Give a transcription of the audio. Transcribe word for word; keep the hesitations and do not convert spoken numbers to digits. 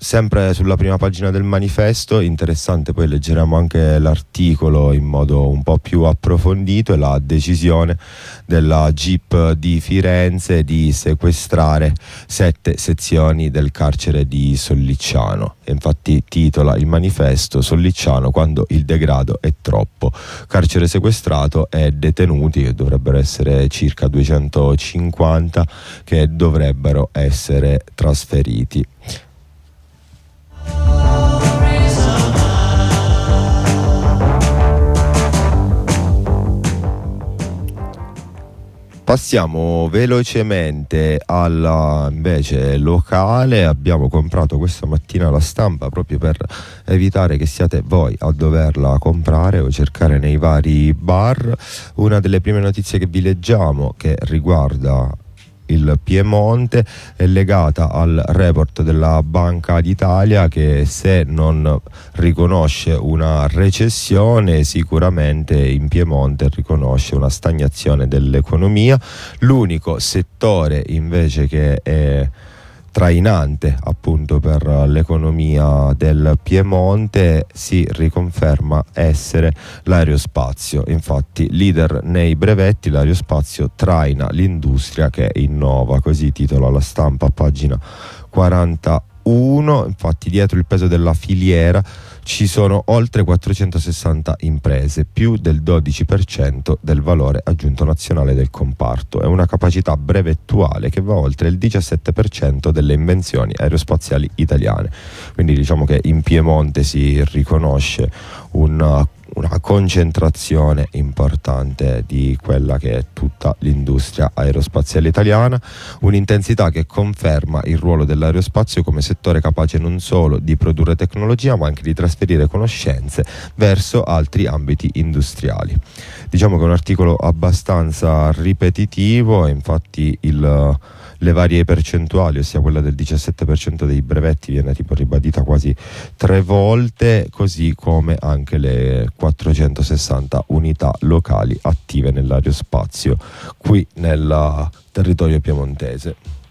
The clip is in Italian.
sempre sulla prima pagina del manifesto, interessante, poi leggeremo anche l'articolo in modo un po' più approfondito, è la decisione della G I P di Firenze di sequestrare sette sezioni del carcere di Sollicciano. Infatti titola il manifesto: Sollicciano quando il degrado è troppo. Carcere sequestrato e detenuti, che dovrebbero essere circa duecentocinquanta, che dovrebbero essere trasferiti. Passiamo velocemente alla invece locale. Abbiamo comprato questa mattina La Stampa proprio per evitare che siate voi a doverla comprare o cercare nei vari bar. Una delle prime notizie che vi leggiamo, che riguarda il Piemonte, è legata al report della Banca d'Italia, che se non riconosce una recessione sicuramente in Piemonte riconosce una stagnazione dell'economia. L'unico settore invece che è trainante appunto per l'economia del Piemonte si riconferma essere l'aerospazio. Infatti leader nei brevetti, l'aerospazio traina l'industria che innova, così titola La Stampa a pagina quarantuno. Infatti dietro il peso della filiera ci sono oltre quattrocentosessanta imprese, più del dodici per cento del valore aggiunto nazionale del comparto. È una capacità brevettuale che va oltre il diciassette per cento delle invenzioni aerospaziali italiane. Quindi diciamo che in Piemonte si riconosce una una concentrazione importante di quella che è tutta l'industria aerospaziale italiana, un'intensità che conferma il ruolo dell'aerospazio come settore capace non solo di produrre tecnologia ma anche di trasferire conoscenze verso altri ambiti industriali. Diciamo che è un articolo abbastanza ripetitivo, infatti il le varie percentuali, ossia quella del diciassette per cento dei brevetti viene tipo ribadita quasi tre volte, così come anche le quattrocentosessanta unità locali attive nell'aerospazio qui nel territorio piemontese.